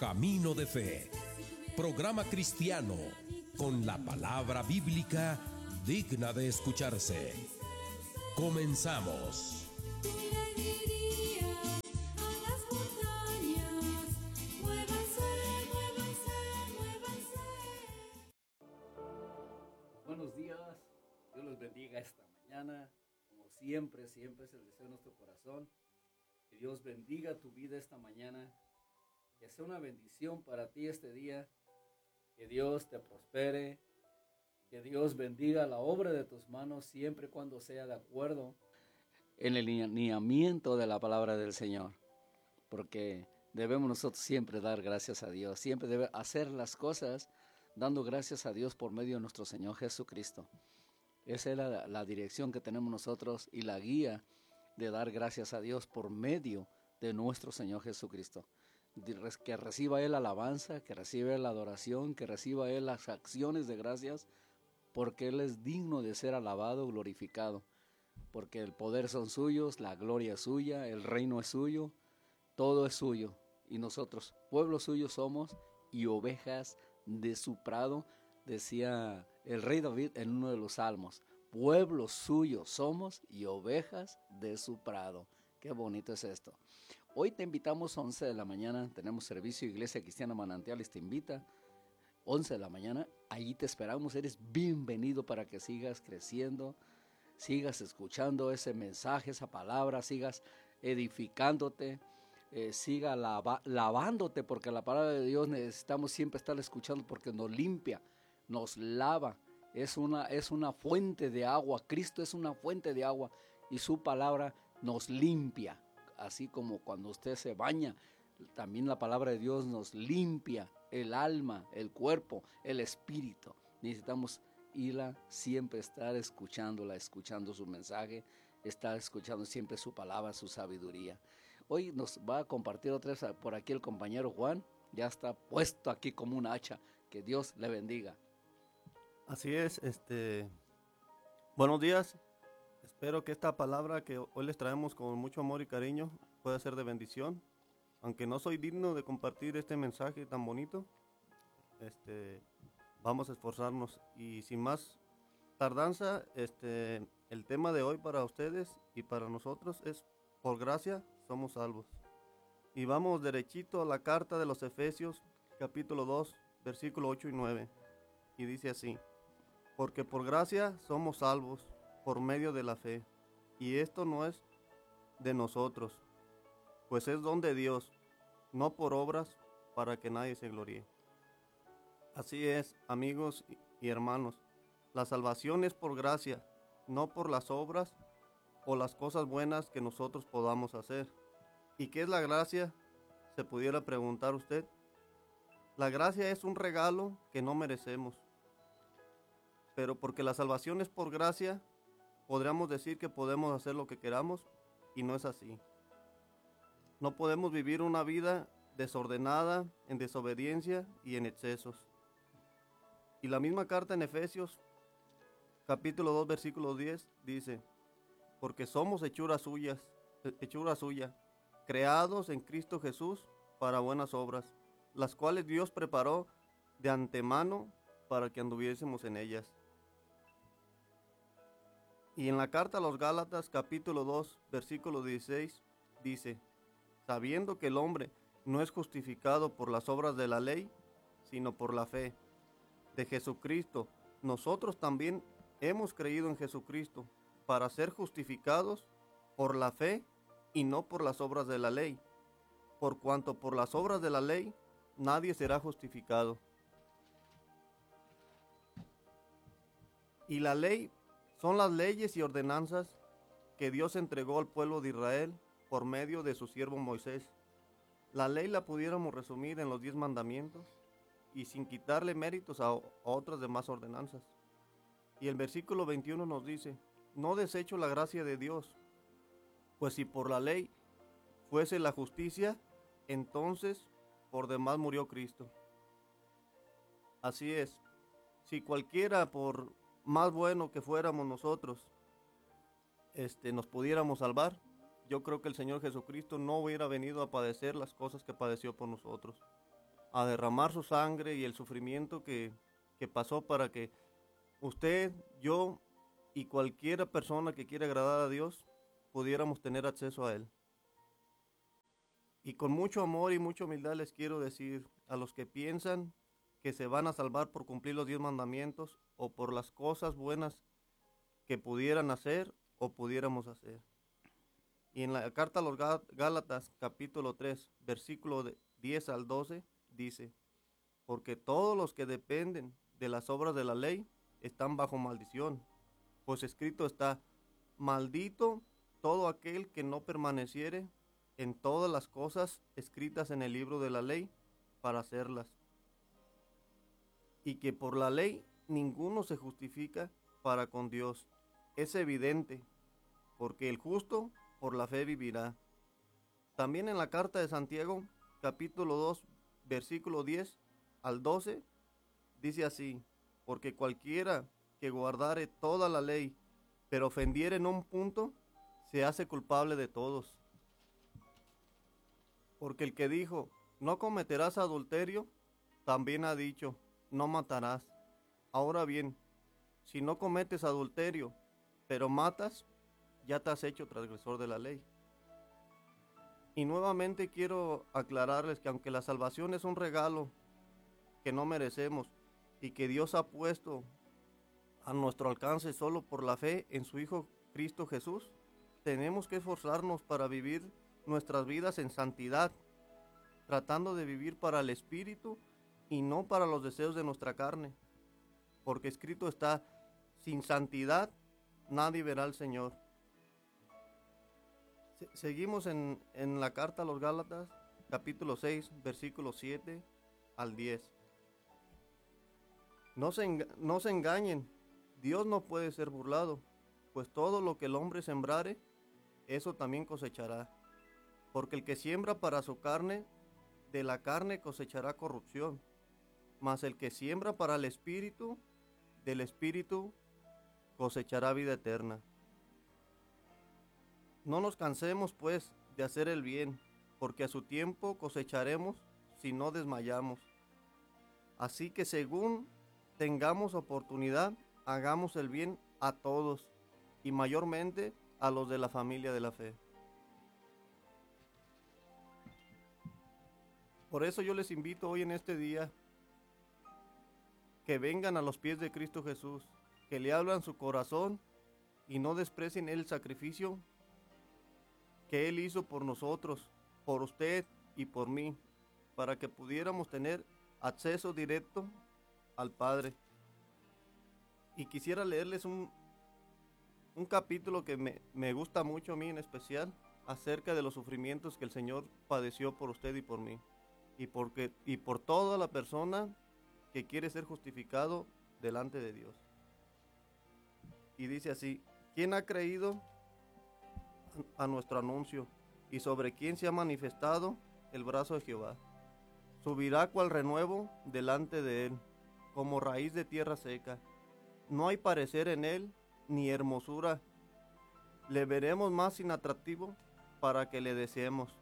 Camino de Fe, programa cristiano con la palabra bíblica digna de escucharse. Comenzamos. Buenos días, Dios los bendiga esta mañana. Como siempre es el deseo de nuestro corazón. Que Dios bendiga tu vida esta mañana. Que sea una bendición para ti este día. Que Dios te prospere. Que Dios bendiga la obra de tus manos siempre y cuando sea de acuerdo en el lineamiento de la palabra del Señor. Porque debemos nosotros siempre dar gracias a Dios. Siempre debemos hacer las cosas dando gracias a Dios por medio de nuestro Señor Jesucristo. Esa es la dirección que tenemos nosotros y la guía de dar gracias a Dios por medio de nuestro Señor Jesucristo. Que reciba Él alabanza, que reciba Él adoración, que reciba Él las acciones de gracias, porque Él es digno de ser alabado, glorificado. Porque el poder son suyos, la gloria es suya, el reino es suyo, todo es suyo. Y nosotros, pueblo suyo somos y ovejas de su prado, decía el rey David en uno de los salmos. Pueblo suyo somos y ovejas de su prado. Qué bonito es esto. Hoy te invitamos a 11 de la mañana, tenemos servicio Iglesia Cristiana Manantiales te invita, 11 de la mañana, allí te esperamos, eres bienvenido para que sigas creciendo, sigas escuchando ese mensaje, esa palabra, sigas edificándote, siga lavándote, porque la palabra de Dios necesitamos siempre estar escuchando porque nos limpia, nos lava, es una fuente de agua, Cristo es una fuente de agua y su palabra nos limpia. Así como cuando usted se baña, también la palabra de Dios nos limpia el alma, el cuerpo, el espíritu. Necesitamos irla, siempre estar escuchándola, escuchando su mensaje, estar escuchando siempre su palabra, su sabiduría. Hoy nos va a compartir otra vez por aquí el compañero Juan, ya está puesto aquí como un hacha. Que Dios le bendiga. Así es, buenos días. Espero que esta palabra que hoy les traemos con mucho amor y cariño pueda ser de bendición. Aunque no soy digno de compartir este mensaje tan bonito, vamos a esforzarnos. Y sin más tardanza, el tema de hoy para ustedes y para nosotros es: por gracia somos salvos. Y vamos derechito a la carta de los Efesios, capítulo 2, versículo 8 y 9. Y dice así: porque por gracia somos salvos por medio de la fe, y esto no es de nosotros, pues es don de Dios, no por obras, para que nadie se gloríe. Así es, amigos y hermanos, la salvación es por gracia, no por las obras o las cosas buenas que nosotros podamos hacer. ¿Y qué es la gracia? Se pudiera preguntar usted. La gracia es un regalo que no merecemos, pero porque la salvación es por gracia, podríamos decir que podemos hacer lo que queramos, y no es así. No podemos vivir una vida desordenada, en desobediencia y en excesos. Y la misma carta en Efesios, capítulo 2, versículo 10, dice: porque somos hechura suya, creados en Cristo Jesús para buenas obras, las cuales Dios preparó de antemano para que anduviésemos en ellas. Y en la carta a los Gálatas, capítulo 2, versículo 16, dice: sabiendo que el hombre no es justificado por las obras de la ley, sino por la fe de Jesucristo, nosotros también hemos creído en Jesucristo para ser justificados por la fe y no por las obras de la ley, por cuanto por las obras de la ley nadie será justificado. Y la ley son las leyes y ordenanzas que Dios entregó al pueblo de Israel por medio de su siervo Moisés. La ley la pudiéramos resumir en los 10 mandamientos y sin quitarle méritos a otras demás ordenanzas. Y el versículo 21 nos dice: no desecho la gracia de Dios, pues si por la ley fuese la justicia, entonces por demás murió Cristo. Así es, si cualquiera, por más bueno que fuéramos nosotros, nos pudiéramos salvar, yo creo que el Señor Jesucristo no hubiera venido a padecer las cosas que padeció por nosotros. a derramar su sangre y el sufrimiento que pasó para que usted, yo y cualquier persona que quiera agradar a Dios pudiéramos tener acceso a Él. Y con mucho amor y mucha humildad les quiero decir a los que piensan que se van a salvar por cumplir los 10 mandamientos o por las cosas buenas que pudieran hacer o pudiéramos hacer. Y en la carta a los Gálatas, capítulo 3, versículo 10 al 12, dice: porque todos los que dependen de las obras de la ley están bajo maldición, pues escrito está: maldito todo aquel que no permaneciere en todas las cosas escritas en el libro de la ley para hacerlas. Y que por la ley ninguno se justifica para con Dios. Es evidente, porque el justo por la fe vivirá. También en la carta de Santiago, capítulo 2, versículo 10 al 12, dice así: porque cualquiera que guardare toda la ley, pero ofendiere en un punto, se hace culpable de todos. Porque el que dijo, no cometerás adulterio, también ha dicho, no matarás. Ahora bien, si no cometes adulterio, pero matas, ya te has hecho transgresor de la ley. Y nuevamente quiero aclararles que aunque la salvación es un regalo que no merecemos y que Dios ha puesto a nuestro alcance solo por la fe en su Hijo Cristo Jesús, tenemos que esforzarnos para vivir nuestras vidas en santidad, tratando de vivir para el Espíritu y no para los deseos de nuestra carne, porque escrito está: sin santidad nadie verá al Señor. Seguimos en la carta a los Gálatas, capítulo 6, versículos 7 al 10. No se engañen, Dios no puede ser burlado, pues todo lo que el hombre sembrare, eso también cosechará. Porque el que siembra para su carne, de la carne cosechará corrupción, mas el que siembra para el Espíritu, del Espíritu cosechará vida eterna. No nos cansemos, pues, de hacer el bien, porque a su tiempo cosecharemos si no desmayamos. Así que según tengamos oportunidad, hagamos el bien a todos, y mayormente a los de la familia de la fe. Por eso yo les invito hoy en este día que vengan a los pies de Cristo Jesús, que le abran su corazón y no desprecien el sacrificio que Él hizo por nosotros, por usted y por mí, para que pudiéramos tener acceso directo al Padre. Y quisiera leerles un capítulo que me gusta mucho a mí en especial, acerca de los sufrimientos que el Señor padeció por usted y por mí, y por toda la persona que quiere ser justificado delante de Dios. Y dice así: ¿quién ha creído a nuestro anuncio? ¿Y sobre quién se ha manifestado el brazo de Jehová? Subirá cual renuevo delante de él, como raíz de tierra seca. No hay parecer en él, ni hermosura. Le veremos más inatractivo para que le deseemos.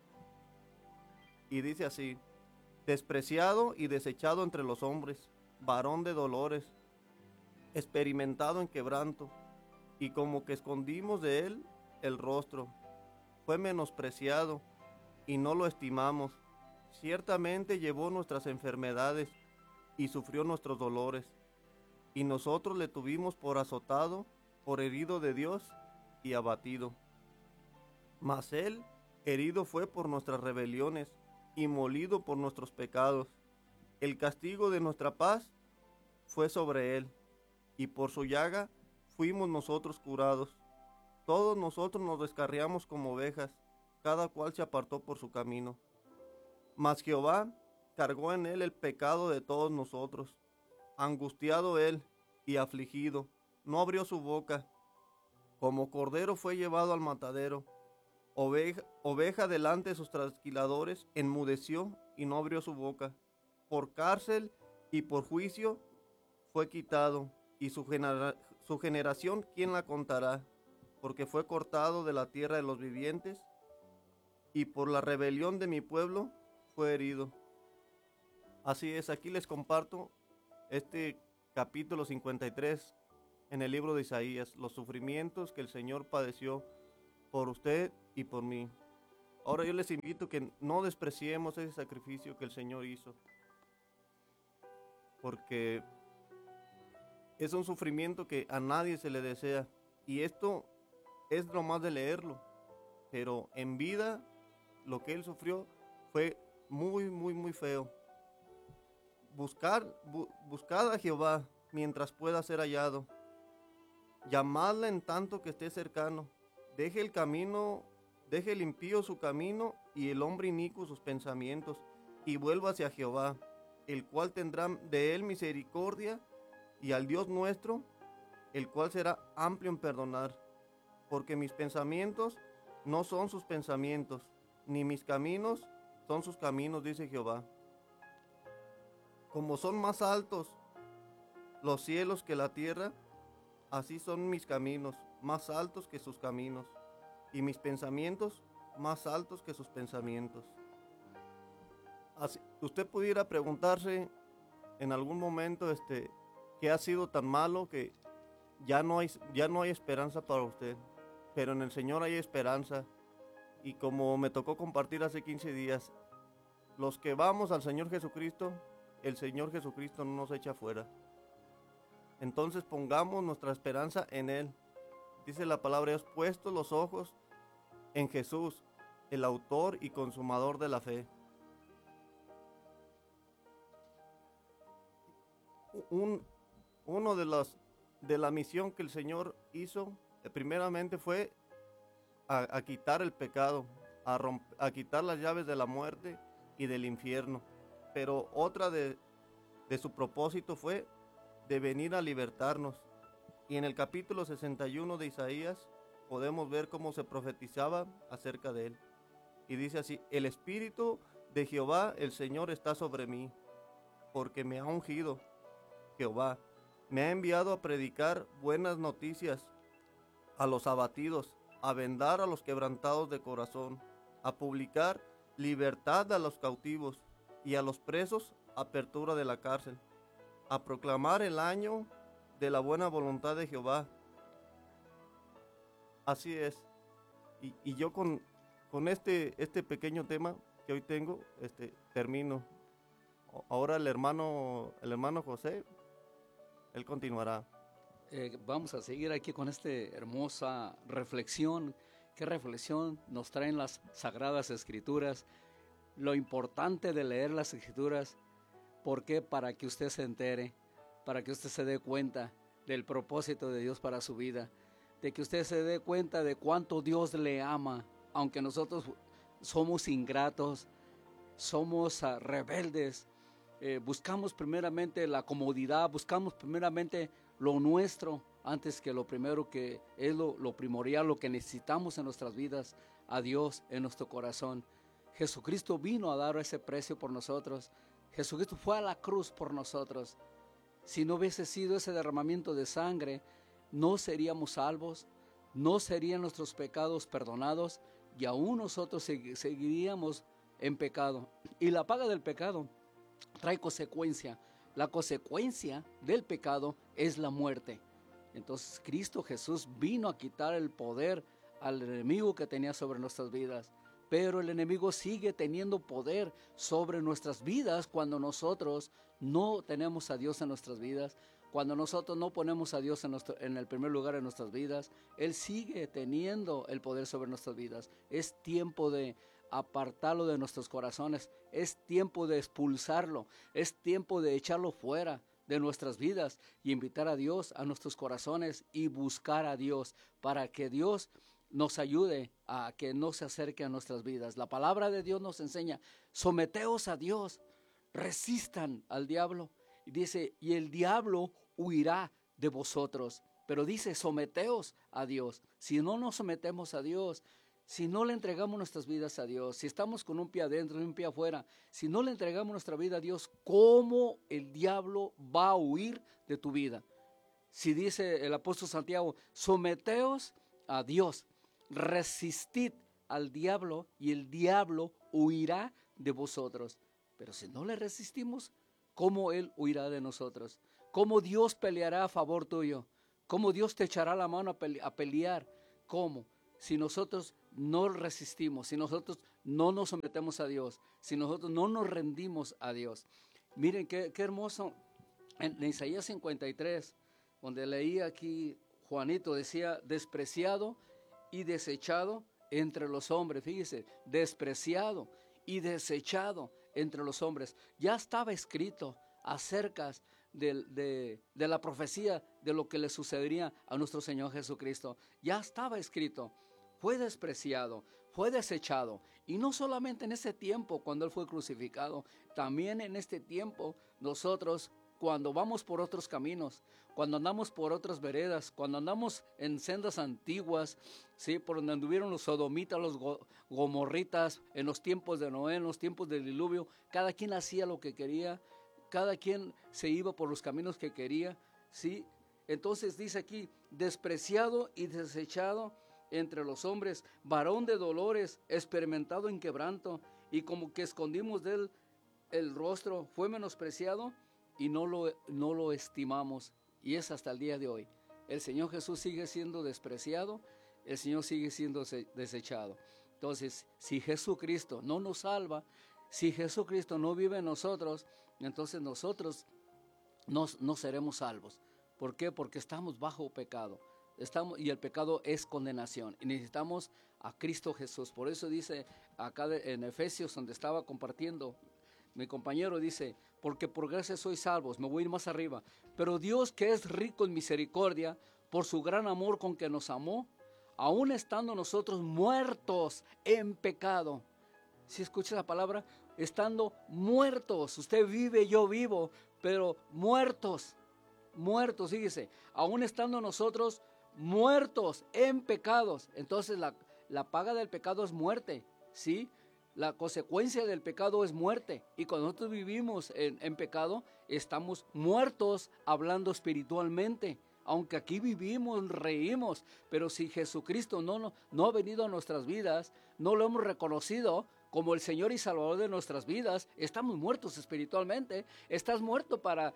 Y dice así: despreciado y desechado entre los hombres, varón de dolores, experimentado en quebranto, y como que escondimos de él el rostro. Fue menospreciado y no lo estimamos. Ciertamente llevó nuestras enfermedades y sufrió nuestros dolores. Y nosotros le tuvimos por azotado, por herido de Dios y abatido. Mas él herido fue por nuestras rebeliones y molido por nuestros pecados. El castigo de nuestra paz fue sobre él, y por su llaga fuimos nosotros curados. Todos nosotros nos descarriamos como ovejas, cada cual se apartó por su camino. Mas Jehová cargó en él el pecado de todos nosotros. Angustiado él y afligido, no abrió su boca. Como cordero fue llevado al matadero, oveja delante de sus trasquiladores, enmudeció y no abrió su boca. Por cárcel y por juicio fue quitado, y su generación, ¿quién la contará? Porque fue cortado de la tierra de los vivientes, y por la rebelión de mi pueblo fue herido. Así es, aquí les comparto este capítulo 53 en el libro de Isaías, los sufrimientos que el Señor padeció por usted y por mí. Ahora yo les invito que no despreciemos ese sacrificio que el Señor hizo, porque es un sufrimiento que a nadie se le desea. Y esto es nomás de leerlo, pero en vida lo que Él sufrió fue muy feo. Buscad a Jehová mientras pueda ser hallado. Llamadle en tanto que esté cercano. Deje el impío su camino y el hombre inicuo sus pensamientos, y vuelva hacia Jehová, el cual tendrá de él misericordia, y al Dios nuestro, el cual será amplio en perdonar. Porque mis pensamientos no son sus pensamientos, ni mis caminos son sus caminos, dice Jehová. Como son más altos los cielos que la tierra, así son mis caminos, más altos que sus caminos, y mis pensamientos más altos que sus pensamientos. Así, usted pudiera preguntarse en algún momento, ¿qué ha sido tan malo que ya no hay esperanza para usted? Pero en el Señor hay esperanza. Y como me tocó compartir hace 15 días, los que vamos al Señor Jesucristo, el Señor Jesucristo no nos echa fuera. Entonces pongamos nuestra esperanza en Él. Dice la palabra: has puesto los ojos en Jesús, el autor y consumador de la fe. Uno de la misión que el Señor hizo, primeramente fue a quitar el pecado, a quitar las llaves de la muerte y del infierno. Pero otra de su propósito fue de venir a libertarnos. Y en el capítulo 61 de Isaías podemos ver cómo se profetizaba acerca de él. Y dice así: el Espíritu de Jehová el Señor está sobre mí, porque me ha ungido. Jehová me ha enviado a predicar buenas noticias a los abatidos, a vendar a los quebrantados de corazón, a publicar libertad a los cautivos y a los presos apertura de la cárcel, a proclamar el año de la buena voluntad de Jehová. Así es. Y yo con este pequeño tema que hoy tengo, termino. Ahora el hermano José, él continuará. Vamos a seguir aquí con esta hermosa reflexión. ¿Qué reflexión nos traen las Sagradas Escrituras? Lo importante de leer las Escrituras. ¿Por qué? Para que usted se entere, para que usted se dé cuenta del propósito de Dios para su vida, de que usted se dé cuenta de cuánto Dios le ama, aunque nosotros somos ingratos, somos rebeldes, buscamos primeramente la comodidad, buscamos primeramente lo nuestro, antes que lo primero que es lo primordial, lo que necesitamos en nuestras vidas, a Dios en nuestro corazón. Jesucristo vino a dar ese precio por nosotros. Jesucristo fue a la cruz por nosotros. Si no hubiese sido ese derramamiento de sangre, no seríamos salvos, no serían nuestros pecados perdonados, y aún nosotros seguiríamos en pecado. Y la paga del pecado trae consecuencia. La consecuencia del pecado es la muerte. Entonces Cristo Jesús vino a quitar el poder al enemigo que tenía sobre nuestras vidas. Pero el enemigo sigue teniendo poder sobre nuestras vidas cuando nosotros no tenemos a Dios en nuestras vidas, cuando nosotros no ponemos a Dios en el primer lugar en nuestras vidas. Él sigue teniendo el poder sobre nuestras vidas. Es tiempo de apartarlo de nuestros corazones, es tiempo de expulsarlo, es tiempo de echarlo fuera de nuestras vidas y invitar a Dios a nuestros corazones y buscar a Dios para que Dios nos ayude a que no se acerque a nuestras vidas. La palabra de Dios nos enseña: someteos a Dios, resistan al diablo. Y dice: y el diablo huirá de vosotros. Pero dice: someteos a Dios. Si no nos sometemos a Dios, si no le entregamos nuestras vidas a Dios, si estamos con un pie adentro y un pie afuera, si no le entregamos nuestra vida a Dios, ¿cómo el diablo va a huir de tu vida? Si dice el apóstol Santiago: someteos a Dios, resistid al diablo y el diablo huirá de vosotros. Pero si no le resistimos, ¿cómo Él huirá de nosotros? ¿Cómo Dios peleará a favor tuyo? ¿Cómo Dios te echará la mano a pelear? ¿Cómo? Si nosotros no resistimos, si nosotros no nos sometemos a Dios, si nosotros no nos rendimos a Dios. Miren qué hermoso, en Isaías 53, donde leí aquí, Juanito decía, despreciado y desechado entre los hombres. Fíjese, despreciado y desechado entre los hombres. Ya estaba escrito acerca de la profecía de lo que le sucedería a nuestro Señor Jesucristo. Ya estaba escrito. Fue despreciado, fue desechado. Y no solamente en ese tiempo cuando Él fue crucificado, también en este tiempo nosotros, cuando vamos por otros caminos, cuando andamos por otras veredas, cuando andamos en sendas antiguas, ¿sí? Por donde anduvieron los sodomitas, los gomorritas, en los tiempos de Noé, en los tiempos del diluvio, cada quien hacía lo que quería, cada quien se iba por los caminos que quería, ¿sí? Entonces dice aquí, despreciado y desechado entre los hombres, varón de dolores, experimentado en quebranto, y como que escondimos de él el rostro, fue menospreciado y no lo estimamos. Y es hasta el día de hoy. El Señor Jesús sigue siendo despreciado, el Señor sigue siendo desechado. Entonces, si Jesucristo no nos salva, si Jesucristo no vive en nosotros, entonces nosotros no seremos salvos. ¿Por qué? Porque estamos bajo pecado. Y el pecado es condenación. Y necesitamos a Cristo Jesús. Por eso dice acá en Efesios, donde estaba compartiendo, mi compañero dice, porque por gracia sois salvos. Me voy a ir más arriba. Pero Dios, que es rico en misericordia, por su gran amor con que nos amó, aun estando nosotros muertos en pecado. Si escucha la palabra, estando muertos. Usted vive, yo vivo, pero muertos, fíjese, aun estando nosotros muertos en pecados. Entonces la paga del pecado es muerte, ¿sí? La consecuencia del pecado es muerte. Y cuando nosotros vivimos en pecado, estamos muertos hablando espiritualmente. Aunque aquí vivimos, reímos, pero si Jesucristo no ha venido a nuestras vidas, no lo hemos reconocido como el Señor y Salvador de nuestras vidas, estamos muertos espiritualmente. Estás muerto para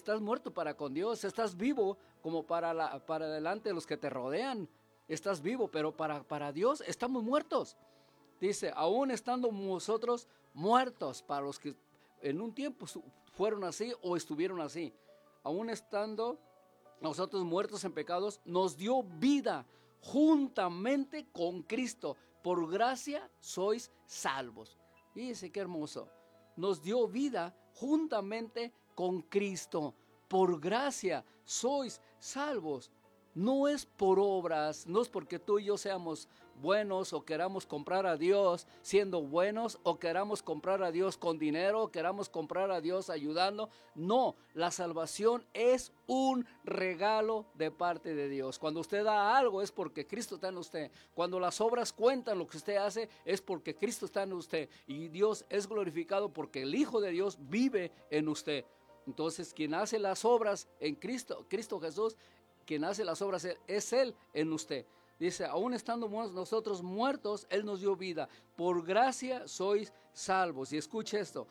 con Dios. Estás vivo como para delante de los que te rodean. Estás vivo, pero para Dios estamos muertos. Dice, aún estando nosotros muertos, para los que en un tiempo fueron así o estuvieron así, aún estando nosotros muertos en pecados, nos dio vida juntamente con Cristo. Por gracia sois salvos. Fíjense qué hermoso. Nos dio vida juntamente con Cristo. Por gracia sois salvos. No es por obras, no es porque tú y yo seamos buenos o queramos comprar a Dios siendo buenos, o queramos comprar a Dios con dinero, o queramos comprar a Dios ayudando. No, la salvación es un regalo de parte de Dios. Cuando usted da algo es porque Cristo está en usted. Cuando las obras cuentan lo que usted hace es porque Cristo está en usted. Y Dios es glorificado porque el Hijo de Dios vive en usted. Entonces, quien hace las obras en Cristo Jesús, quien hace las obras es Él en usted. Dice, aún estando nosotros muertos, Él nos dio vida. Por gracia sois salvos. Y escuche esto.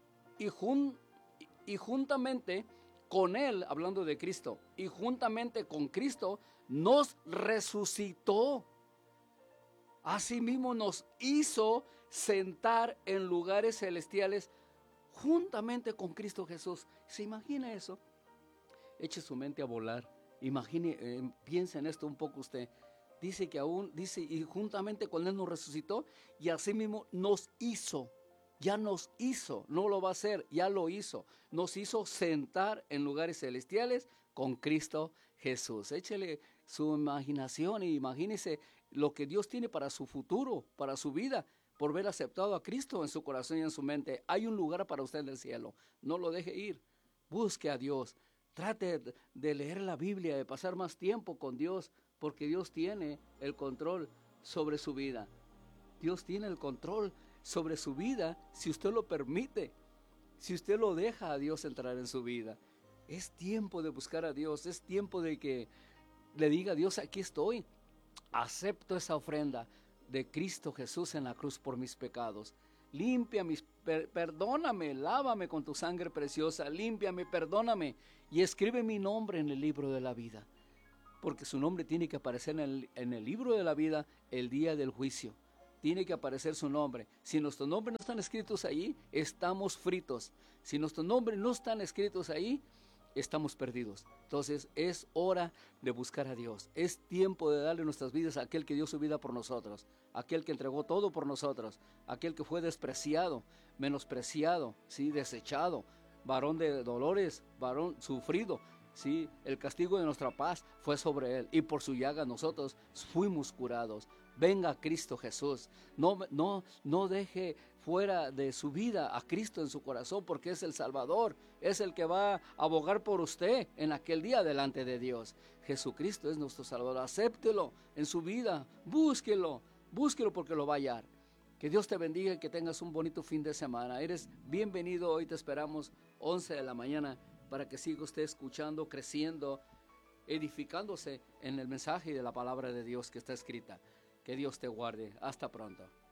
Y juntamente con Él, hablando de Cristo, y juntamente con Cristo, nos resucitó. Asimismo nos hizo sentar en lugares celestiales juntamente con Cristo Jesús. ¿Se imagina eso? Eche su mente a volar. Imagine, piense en esto un poco usted. Dice que y juntamente con Él nos resucitó, y así mismo nos hizo, ya nos hizo, no lo va a hacer, ya lo hizo, nos hizo sentar en lugares celestiales con Cristo Jesús. Échele su imaginación y imagínese lo que Dios tiene para su futuro, para su vida, por haber aceptado a Cristo en su corazón y en su mente. Hay un lugar para usted en el cielo, no lo deje ir, busque a Dios. Trate de leer la Biblia, de pasar más tiempo con Dios, porque Dios tiene el control sobre su vida. Dios tiene el control sobre su vida si usted lo permite, si usted lo deja a Dios entrar en su vida. Es tiempo de buscar a Dios, es tiempo de que le diga a Dios, aquí estoy, acepto esa ofrenda de Cristo Jesús en la cruz por mis pecados. Limpia perdóname, lávame con tu sangre preciosa, límpiame, perdóname y escribe mi nombre en el libro de la vida. Porque su nombre tiene que aparecer en el libro de la vida el día del juicio. Tiene que aparecer su nombre. Si nuestros nombres no están escritos ahí, estamos fritos. Si nuestros nombres no están escritos ahí, estamos perdidos. Entonces es hora de buscar a Dios. Es tiempo de darle nuestras vidas a aquel que dio su vida por nosotros, aquel que entregó todo por nosotros, aquel que fue despreciado, menospreciado, ¿sí? Desechado, varón de dolores, varón sufrido. Sí, el castigo de nuestra paz fue sobre él y por su llaga nosotros fuimos curados. Venga Cristo Jesús, no deje fuera de su vida a Cristo en su corazón, porque es el Salvador, es el que va a abogar por usted en aquel día delante de Dios. Jesucristo es nuestro Salvador, acéptelo en su vida, búsquelo porque lo va a hallar. Que Dios te bendiga y que tengas un bonito fin de semana. Eres bienvenido, hoy te esperamos 11 de la mañana para que siga usted escuchando, creciendo, edificándose en el mensaje de la palabra de Dios que está escrita. Que Dios te guarde. Hasta pronto.